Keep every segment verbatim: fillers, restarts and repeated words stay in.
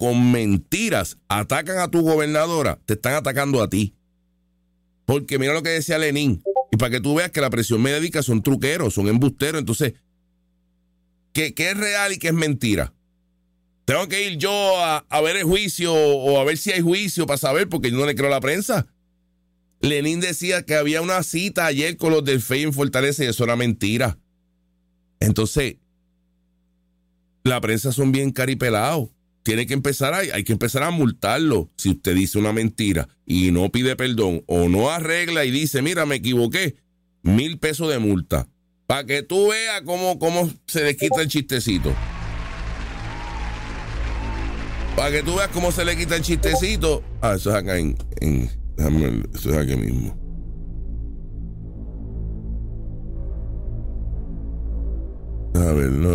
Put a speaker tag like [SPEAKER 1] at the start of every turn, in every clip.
[SPEAKER 1] con mentiras atacan a tu gobernadora, te están atacando a ti. Porque mira lo que decía Lenin. Y para que tú veas que la presión médica son truqueros, son embusteros. Entonces, ¿qué, qué es real y qué es mentira? Tengo que ir yo a, a ver el juicio o a ver si hay juicio para saber, porque yo no le creo a la prensa. Lenin decía que había una cita ayer con los del F E I en Fortaleza y eso era mentira. Entonces, la prensa son bien caripelados. Tiene que empezar a, hay que empezar a multarlo. Si usted dice una mentira y no pide perdón o no arregla y dice, mira, me equivoqué, mil pesos de multa. Para que tú veas cómo, cómo se le quita el chistecito. Para que tú veas cómo se le quita el chistecito. Ah, eso es acá en... en déjame, eso es aquí mismo. A ver, no.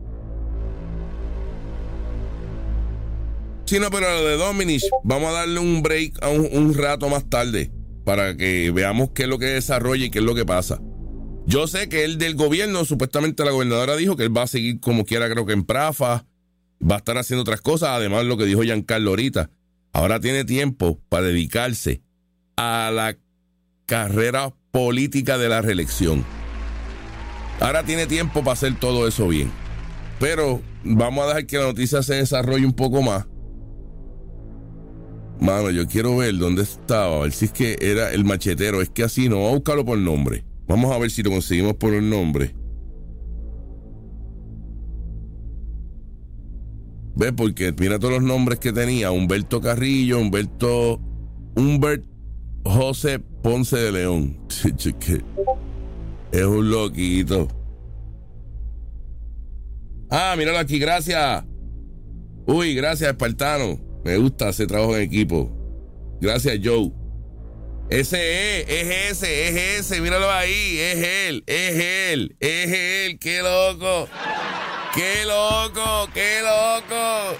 [SPEAKER 1] Sí, no, pero lo de Dominic, vamos a darle un break a un, un rato más tarde para que veamos qué es lo que desarrolla y qué es lo que pasa. Yo sé que él del gobierno, supuestamente la gobernadora dijo que él va a seguir como quiera, creo que en Prafa, va a estar haciendo otras cosas, además lo que dijo Giancarlo ahorita. Ahora tiene tiempo para dedicarse a la carrera política de la reelección. Ahora tiene tiempo para hacer todo eso bien. Pero vamos a dejar que la noticia se desarrolle un poco más. Mano, yo quiero ver dónde estaba, a ver si es que era el machetero. Es que así no, vamos a buscarlo por nombre. Vamos a ver si lo conseguimos por el nombre. ¿Ves? Porque mira todos los nombres que tenía. Humberto Carrillo, Humberto... Humbert José Ponce de León. Es un loquito. Ah, míralo aquí, gracias. Uy, gracias, Espartano. Me gusta ese trabajo en equipo. Gracias, Joe. Ese es, es ese, es ese, míralo ahí, es él, es él, es él, qué loco, qué loco, qué loco.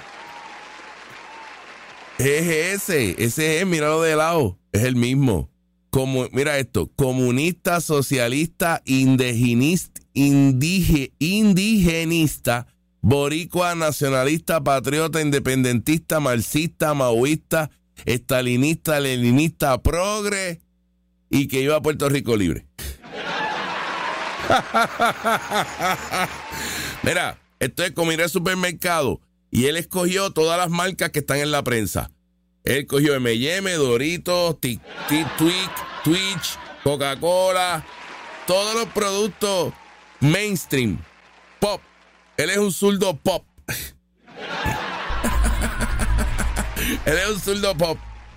[SPEAKER 1] Es ese, ese es, míralo de lado, es el mismo. Como, mira esto, comunista, socialista, indigenista, indige, indigenista, boricua, nacionalista, patriota, independentista, marxista, maoísta, estalinista, leninista, progre y que iba a Puerto Rico libre. Mira, esto es como ir al supermercado y él escogió todas las marcas que están en la prensa. Él escogió eme y eme, Doritos, Tic, Tic, Twix, Twitch, Coca-Cola, todos los productos mainstream, pop. Él es un zurdo pop. Él es un zurdo pop.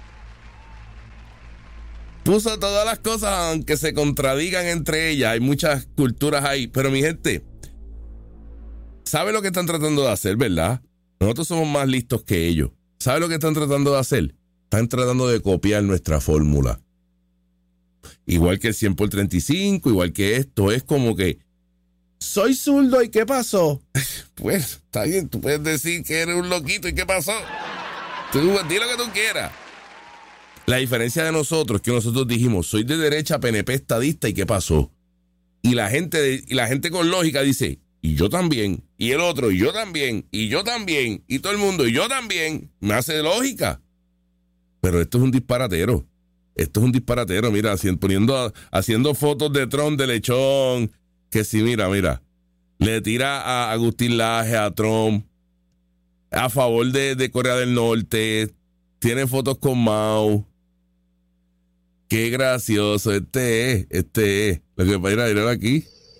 [SPEAKER 1] Puso todas las cosas, aunque se contradigan entre ellas. Hay muchas culturas ahí. Pero mi gente, ¿sabe lo que están tratando de hacer, verdad? Nosotros somos más listos que ellos. ¿Sabe lo que están tratando de hacer? Están tratando de copiar nuestra fórmula. Igual que el cien por treinta y cinco, igual que esto. Es como que soy zurdo, ¿y qué pasó? Pues, está bien, tú puedes decir que eres un loquito, ¿y qué pasó? Tú, di lo que tú quieras. La diferencia de nosotros es que nosotros dijimos, soy de derecha, P N P, estadista, ¿y qué pasó? Y la gente, y la gente con lógica dice, y yo también, y el otro, y yo también, y yo también, y todo el mundo, y yo también. Me hace lógica. Pero esto es un disparatero. Esto es un disparatero, mira, haciendo, poniendo, haciendo fotos de Trump de lechón, que sí, mira, mira, le tira a Agustín Laje, a Trump, a favor de, de Corea del Norte, tiene fotos con Mao. Qué gracioso, este es, este es. Lo que pasa es ir aquí.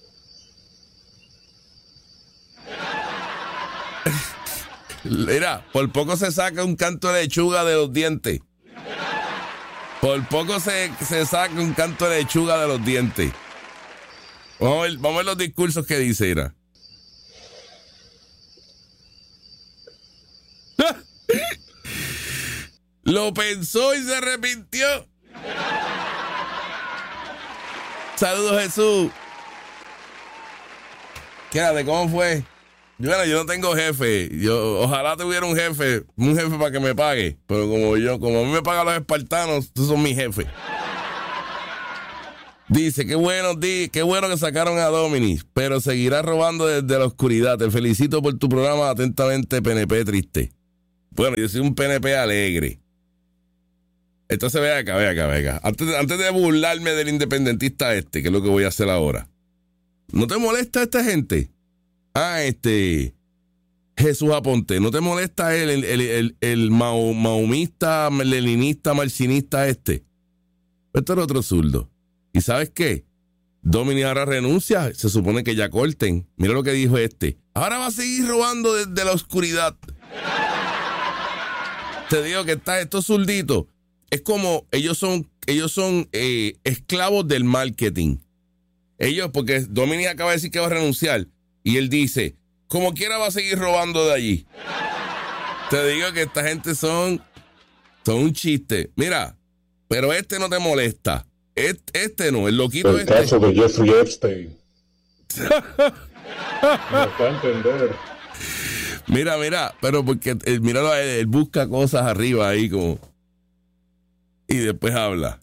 [SPEAKER 1] Mira, por poco se saca un canto de lechuga de los dientes. Por poco se, se saca un canto de lechuga de los dientes. Vamos a ver, vamos a ver los discursos que dice, mira. Lo pensó y se arrepintió. Saludos, Jesús. Quédate, ¿cómo fue? Bueno, yo no tengo jefe. Yo ojalá tuviera un jefe, un jefe para que me pague. Pero como yo, como a mí me pagan los espartanos, estos son mis jefes. Dice, qué bueno, di, qué bueno que sacaron a Dominic, pero seguirá robando desde la oscuridad. Te felicito por tu programa, atentamente, P N P triste. Bueno, yo soy un P N P alegre. Entonces ve acá, ve acá, ve acá. Antes, antes de burlarme del independentista este, que es lo que voy a hacer ahora. ¿No te molesta esta gente? Ah, este... Jesús Aponte, ¿no te molesta él, el, el, el, el mao, maomista, leninista, marxinista este? Esto era otro zurdo. ¿Y sabes qué? Domini ahora renuncia, se supone que ya corten. Mira lo que dijo este. Ahora va a seguir robando desde la oscuridad. Te digo que está estos zurditos. Es como, ellos son, ellos son eh, esclavos del marketing. Ellos, porque Domini acaba de decir que va a renunciar. Y él dice, como quiera va a seguir robando de allí. Te digo que esta gente son, son un chiste. Mira, pero este no te molesta. Este, este no, el loquito
[SPEAKER 2] el
[SPEAKER 1] este.
[SPEAKER 2] El caso de Jeffrey Epstein. No está a entender.
[SPEAKER 1] Mira, mira, pero porque él, míralo, él, él busca cosas arriba ahí como... Y después habla.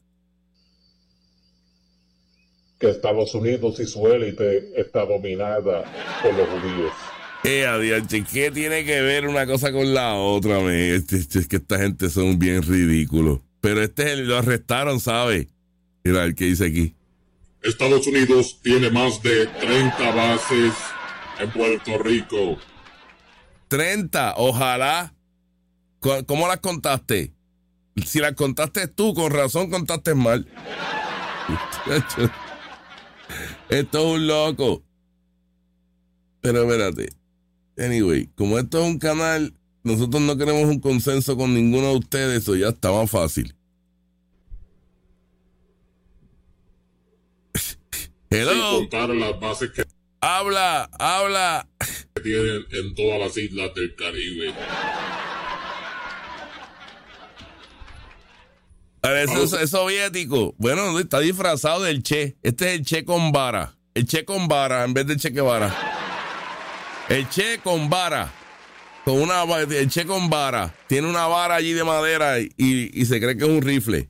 [SPEAKER 2] Que Estados Unidos y su élite está dominada por los judíos.
[SPEAKER 1] Eh, adiante, ¿qué tiene que ver una cosa con la otra? Me? Es, es, es que esta gente son bien ridículos. Pero este lo arrestaron, ¿sabe? Mira el que dice aquí.
[SPEAKER 2] Estados Unidos tiene más de treinta bases en Puerto Rico.
[SPEAKER 1] treinta, ojalá. ¿Cómo las contaste? Si las contaste tú, con razón contaste mal. Esto es un loco. Pero espérate. Anyway, como esto es un canal, nosotros no queremos un consenso con ninguno de ustedes, eso ya está más fácil. Hello.
[SPEAKER 2] Sin contar las bases que
[SPEAKER 1] habla, habla.
[SPEAKER 2] Que tienen en todas las islas del Caribe.
[SPEAKER 1] Eso es, es soviético. Bueno, está disfrazado del Che. Este es el Che con vara. El Che con vara en vez del Che Guevara. El Che con vara. Con una, el Che con vara. Tiene una vara allí de madera y, y se cree que es un rifle.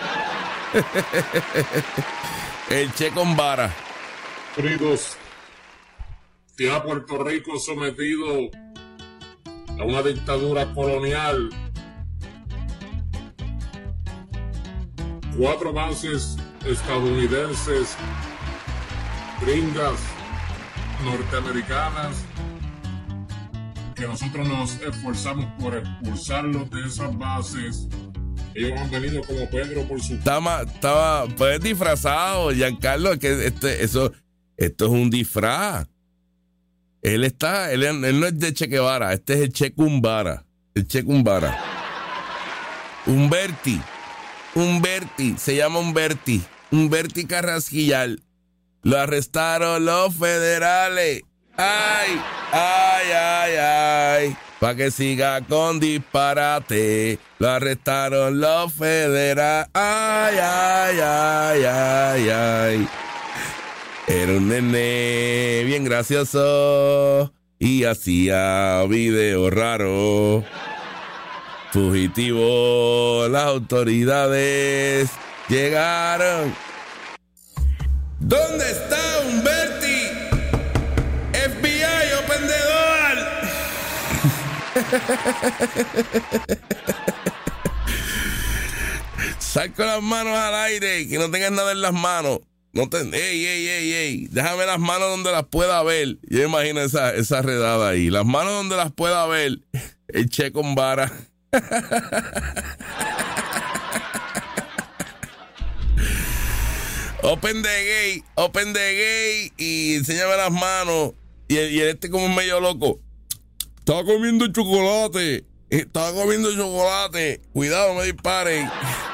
[SPEAKER 1] El Che con vara.
[SPEAKER 2] Queridos, tiene a Puerto Rico sometido a una dictadura colonial. Cuatro bases estadounidenses, gringas, norteamericanas, que nosotros nos esforzamos por expulsarlos de esas bases. Ellos han venido como Pedro por su...
[SPEAKER 1] Estaba, estaba pues disfrazado, Giancarlo, que este, eso, esto es un disfraz. Él está, él, él no es de Che Guevara, este es el Che Cumbara, el Che Cumbara. Humberti. Humberti, se llama Humberti, Humberti Carrasquillar. Lo arrestaron los federales. Ay, ay, ay, ay. Pa' que siga con disparate. Lo arrestaron los federales. Ay, ay, ay, ay, ay. Era un nene bien gracioso y hacía videos raros. Fugitivo, las autoridades llegaron. ¿Dónde está Humberti? F B I, open the door. Sal con las manos al aire, que no tengas nada en las manos. No te, ey, ey, ey, ey, déjame las manos donde las pueda ver. Yo imagino esa, esa redada ahí. Las manos donde las pueda ver. El Che con vara. Open the gate, open the gate y enséñame las manos. Y, el, y el este como medio loco. Estaba comiendo chocolate. Estaba comiendo chocolate. Cuidado, no me disparen.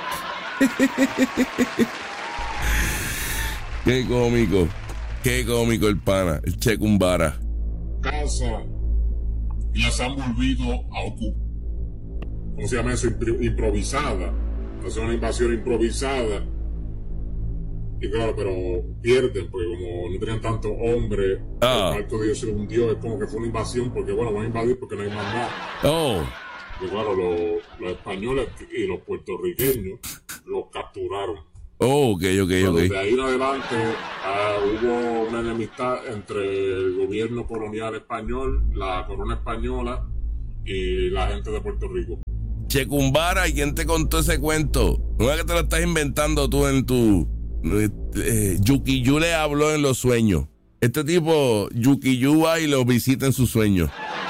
[SPEAKER 1] Qué cómico. Qué cómico el pana. El Che Cumbara.
[SPEAKER 2] Casa. Y las han volvido a ocupar. ¿Cómo se llama eso? Improvisada. Es una invasión improvisada. Y claro, pero pierden, porque como no tenían tanto hombre, ah. el pacto de Dios se lo hundió. Es como que fue una invasión, porque bueno, van a invadir porque no hay más nada.
[SPEAKER 1] Oh.
[SPEAKER 2] Y claro, los, los españoles y los puertorriqueños los capturaron.
[SPEAKER 1] Oh, ok, ok,
[SPEAKER 2] pero
[SPEAKER 1] ok.
[SPEAKER 2] Desde ahí en adelante uh, hubo una enemistad entre el gobierno colonial español, la corona española, y la gente de Puerto Rico.
[SPEAKER 1] Checumbara, ¿y quién te contó ese cuento? No es que te lo estás inventando tú en tu... Eh, Yukiyu le habló en los sueños. Este tipo, Yukiyu va y lo visita en sus sueños.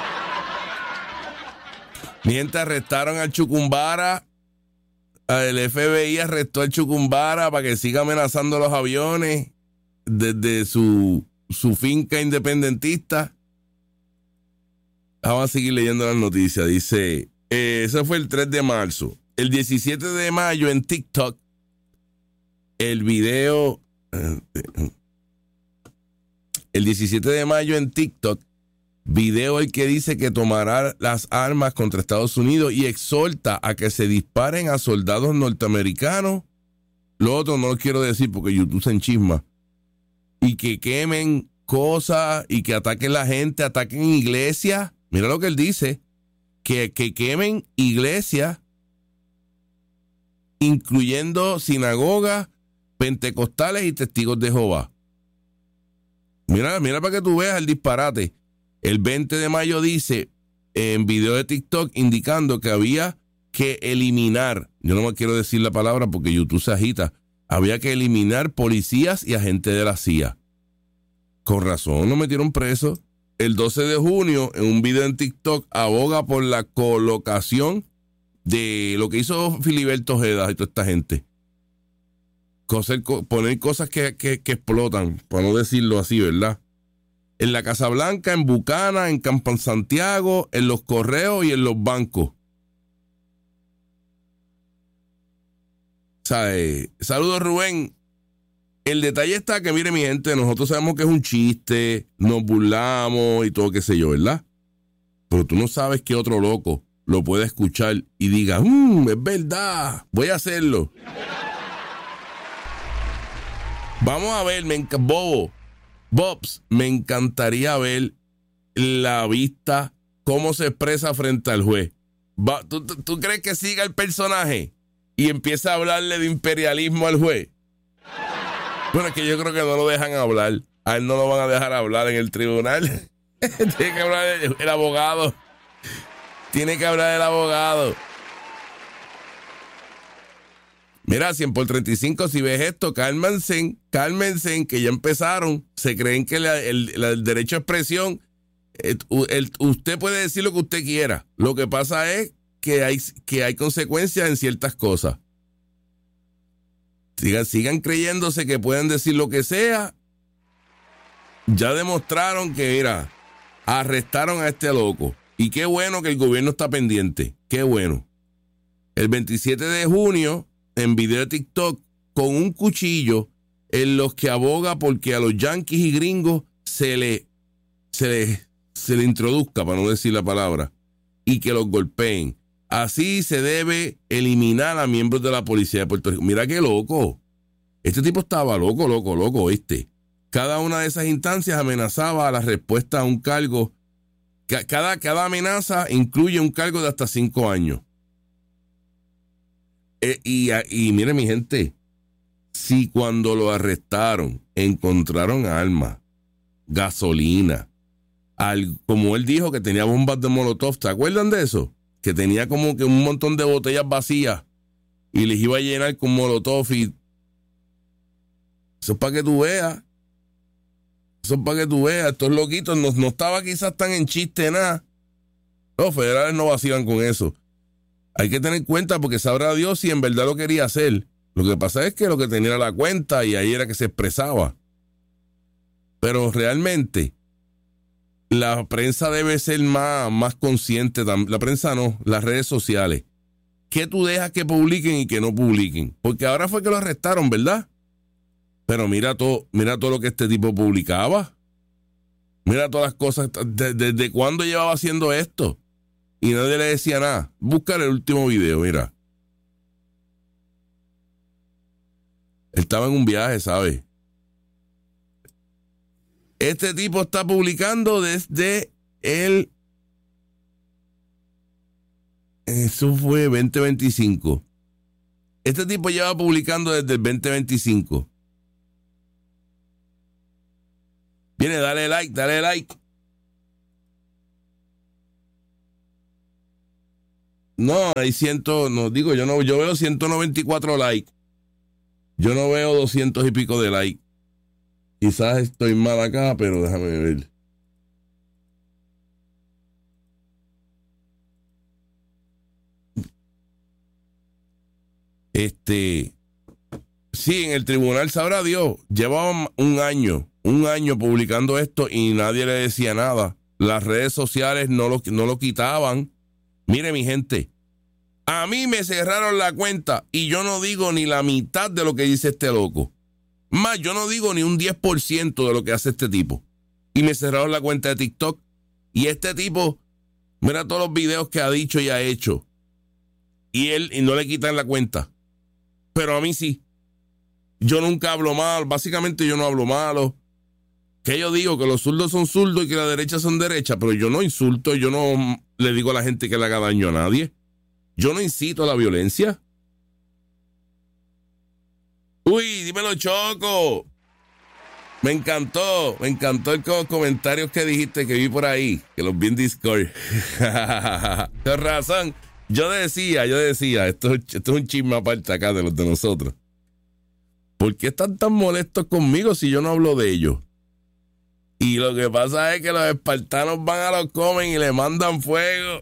[SPEAKER 1] Mientras arrestaron al Chucumbara, el F B I arrestó al Chucumbara para que siga amenazando los aviones desde su, su finca independentista. Vamos a seguir leyendo las noticias. Dice, eh, eso fue el tres de marzo. El diecisiete de mayo en TikTok, el video... Eh, el diecisiete de mayo en TikTok, video el que dice que tomará las armas contra Estados Unidos y exhorta a que se disparen a soldados norteamericanos. Lo otro no lo quiero decir porque YouTube se enchisma. Y que quemen cosas y que ataquen la gente, ataquen iglesias. Mira lo que él dice. Que, que quemen iglesias, incluyendo sinagogas, pentecostales y testigos de Jehová. Mira, mira para que tú veas el disparate. El veinte de mayo dice, en video de TikTok, indicando que había que eliminar, yo no me quiero decir la palabra porque YouTube se agita, había que eliminar policías y agentes de la C I A. Con razón, lo metieron preso. El doce de junio, en un video en TikTok, aboga por la colocación de lo que hizo Filiberto Ojeda y toda esta gente. Coser, poner cosas que, que, que explotan, para no decirlo así, ¿verdad? En la Casa Blanca, en Bucana, en Campo Santiago, en los correos y en los bancos. ¿Sabe? Saludos, Rubén. El detalle está que, mire, mi gente, nosotros sabemos que es un chiste, nos burlamos y todo, qué sé yo, ¿verdad? Pero tú no sabes que otro loco lo puede escuchar y diga, mmm, es verdad, voy a hacerlo. Vamos a ver, me enc- Bobo, Bobs, me encantaría ver la vista, cómo se expresa frente al juez. Va, ¿tú, tú, ¿Tú crees que siga el personaje y empieza a hablarle de imperialismo al juez? Bueno, es que yo creo que no lo dejan hablar. A él no lo van a dejar hablar en el tribunal. Tiene que hablar el, el abogado. Tiene que hablar el abogado. Mira, cien por treinta y cinco, si ves esto, cálmense, cálmense, que ya empezaron. Se creen que la, el, la, el derecho a expresión, el, el, usted puede decir lo que usted quiera. Lo que pasa es que hay, que hay consecuencias en ciertas cosas. Sigan, sigan creyéndose que pueden decir lo que sea. Ya demostraron que, mira, arrestaron a este loco. Y qué bueno que el gobierno está pendiente. Qué bueno. El veintisiete de junio... en video de TikTok, con un cuchillo en los que aboga porque a los yanquis y gringos se le, se le, se le introduzca, para no decir la palabra, y que los golpeen. Así se debe eliminar a miembros de la policía de Puerto Rico. Mira qué loco. Este tipo estaba loco, loco, loco, ¿viste? Cada una de esas instancias amenazaba a la respuesta a un cargo. Cada, cada amenaza incluye un cargo de hasta cinco años. Eh, y, y mire, mi gente, si cuando lo arrestaron encontraron armas, gasolina, al, como él dijo que tenía bombas de Molotov, ¿se acuerdan de eso? Que tenía como que un montón de botellas vacías y les iba a llenar con Molotov y... Eso es para que tú veas. Eso es para que tú veas. Estos loquitos no, no estaba quizás tan en chiste nada. Los federales no vacilan con eso. Hay que tener cuenta porque sabrá Dios si en verdad lo quería hacer. Lo que pasa es que lo que tenía era la cuenta y ahí era que se expresaba. Pero realmente la prensa debe ser más, más consciente. La prensa no, las redes sociales. ¿Qué tú dejas que publiquen y que no publiquen? Porque ahora fue que lo arrestaron, ¿verdad? Pero mira todo, mira todo lo que este tipo publicaba. Mira todas las cosas. ¿Desde, desde cuándo llevaba haciendo esto? Y nadie le decía nada. Busca el último video, mira. Él estaba en un viaje, ¿sabes? Este tipo está publicando desde el... Eso fue veinte veinticinco. Este tipo lleva publicando desde el veinte veinticinco. Viene, dale like, dale like. No, hay ciento, no digo, yo no, yo veo ciento noventa y cuatro likes. Yo no veo doscientos y pico de likes. Quizás estoy mal acá, pero déjame ver. Este, sí, en el tribunal sabrá Dios, llevaban un año, un año publicando esto y nadie le decía nada. Las redes sociales no lo, no lo quitaban. Mire, mi gente, a mí me cerraron la cuenta y yo no digo ni la mitad de lo que dice este loco. Más, yo no digo ni un diez por ciento de lo que hace este tipo. Y me cerraron la cuenta de TikTok. Y este tipo, mira todos los videos que ha dicho y ha hecho. Y él, y no le quitan la cuenta. Pero a mí sí. Yo nunca hablo mal. Básicamente yo no hablo malo. Que yo digo que los zurdos son zurdos y que la derecha son derecha. Pero yo no insulto. Yo no le digo a la gente que le haga daño a nadie. Yo no incito a la violencia. Uy, dímelo, Choco. Me encantó. Me encantó el comentarios que dijiste que vi por ahí. Que los vi en Discord. Tienes razón. Yo decía, yo decía, esto, esto es un chisme aparte acá de los de nosotros. ¿Por qué están tan molestos conmigo si yo no hablo de ellos? Y lo que pasa es que los espartanos van a los comen y le mandan fuego.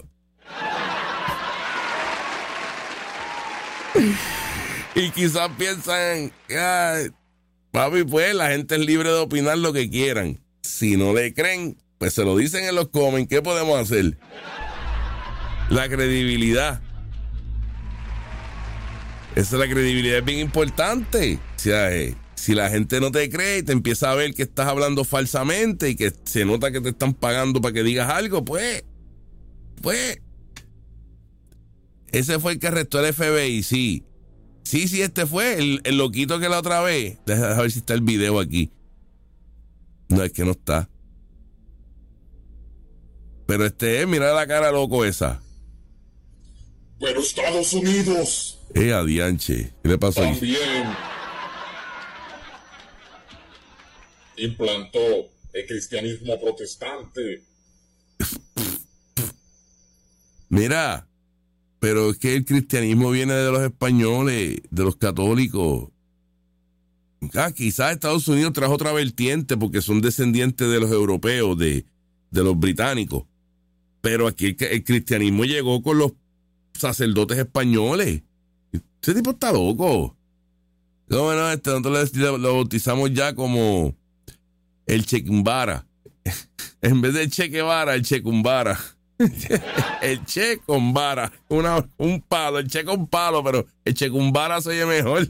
[SPEAKER 1] Y quizás piensan, ay, papi, pues la gente es libre de opinar lo que quieran. Si no le creen, pues se lo dicen en los comen. ¿Qué podemos hacer? La credibilidad. Esa es la credibilidad, es bien importante. O sea, eh, si la gente no te cree y te empieza a ver que estás hablando falsamente y que se nota que te están pagando para que digas algo, pues, pues. Ese fue el que arrestó el F B I, sí. Sí, sí, este fue el, el loquito que la otra vez. Deja ver si está el video aquí. No, es que no está. Pero este es, mira la cara loco esa.
[SPEAKER 2] Pero Estados Unidos.
[SPEAKER 1] Eh, adianche. ¿Qué le pasó ahí?
[SPEAKER 2] También implantó el cristianismo protestante.
[SPEAKER 1] Mira, pero es que el cristianismo viene de los españoles, de los católicos. Ah, quizás Estados Unidos trajo otra vertiente porque son descendientes de los europeos, de, de los británicos. Pero aquí el, el cristianismo llegó con los sacerdotes españoles. Ese tipo está loco. No, bueno, este, nosotros lo, lo bautizamos ya como el Checumbara. En vez de Che Guevara, el Checumbara. El Che con vara. Una, un palo, el Che con palo, pero el Checumbara se oye mejor.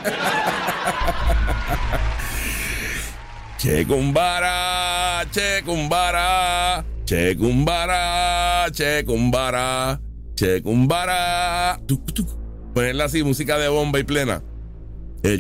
[SPEAKER 1] Checumbara, Checumbara, Checumbara, Checumbara, Checumbara. Ponerla así, música de bomba y plena.